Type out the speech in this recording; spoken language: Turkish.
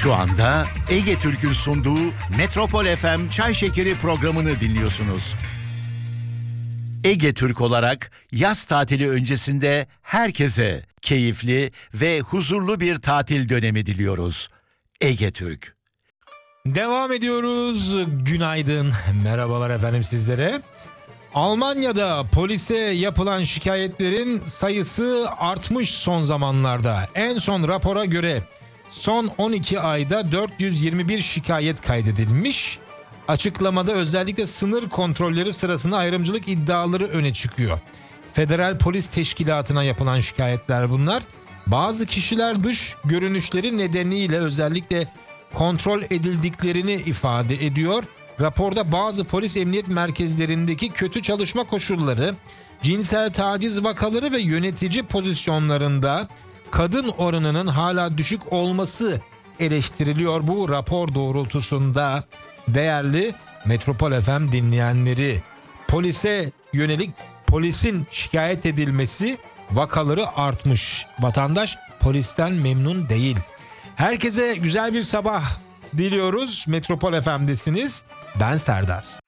Şu anda Ege Türk'ün sunduğu Metropol FM Çay Şekeri programını dinliyorsunuz. Ege Türk olarak yaz tatili öncesinde herkese keyifli ve huzurlu bir tatil dönemi diliyoruz. Ege Türk. Devam ediyoruz. Günaydın. Merhabalar efendim sizlere. Almanya'da polise yapılan şikayetlerin sayısı artmış son zamanlarda. En son rapora göre son 12 ayda 421 şikayet kaydedilmiş. Açıklamada özellikle sınır kontrolleri sırasında ayrımcılık iddiaları öne çıkıyor. Federal Polis Teşkilatı'na yapılan şikayetler bunlar. Bazı kişiler dış görünüşleri nedeniyle özellikle kontrol edildiklerini ifade ediyor. Raporda bazı polis emniyet merkezlerindeki kötü çalışma koşulları, cinsel taciz vakaları ve yönetici pozisyonlarında kadın oranının hala düşük olması eleştiriliyor bu rapor doğrultusunda. Değerli Metropol FM dinleyenleri, polise yönelik polisin şikayet edilmesi vakaları artmış. Vatandaş polisten memnun değil. Herkese güzel bir sabah diliyoruz. Metropol FM'desiniz. Ben Serdar.